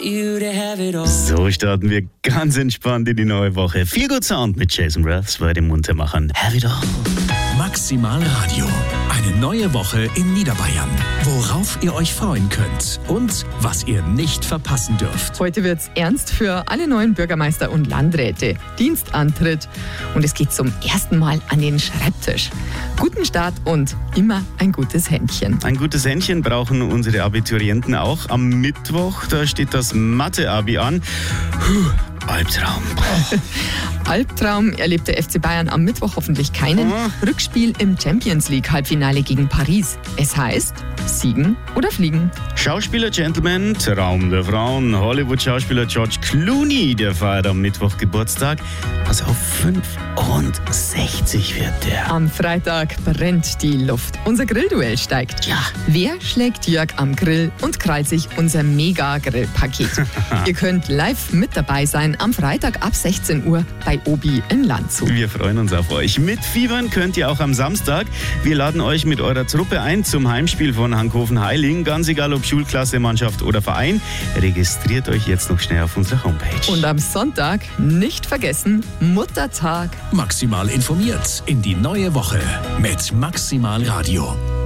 So starten wir ganz entspannt in die neue Woche. Viel Good Sound mit Jason Mraz bei den Muntermachern. Have it all. Maximal Radio. Eine neue Woche in Niederbayern. Worauf ihr euch freuen könnt und was ihr nicht verpassen dürft. Heute wird's ernst für alle neuen Bürgermeister und Landräte. Dienstantritt und es geht zum ersten Mal an den Schreibtisch. Guten Start und immer ein gutes Händchen. Ein gutes Händchen brauchen unsere Abiturienten auch. Am Mittwoch, da steht das Mathe-Abi an. Albtraum. Albtraum erlebt der FC Bayern am Mittwoch hoffentlich keinen. Rückspiel im Champions-League-Halbfinale gegen Paris. Es heißt, siegen oder fliegen. Schauspieler-Gentleman, Traum der Frauen. Hollywood-Schauspieler George Clooney, der feiert am Mittwoch Geburtstag. Pass auf, 65 wird der. Am Freitag brennt die Luft. Unser Grillduell steigt. Ja. Wer schlägt Jörg am Grill und krallt sich unser Mega-Grill-Paket? Ihr könnt live mit dabei sein am Freitag ab 16 Uhr bei Obi in Landshut. Wir freuen uns auf euch. Mitfiebern könnt ihr auch am Samstag. Wir laden euch mit eurer Truppe ein zum Heimspiel von Hankhofen-Heiling. Ganz egal ob Schulklasse, Mannschaft oder Verein. Registriert euch jetzt noch schnell auf unserer Homepage. Und am Sonntag nicht vergessen, Muttertag. Maximal informiert in die neue Woche mit Maximal Radio.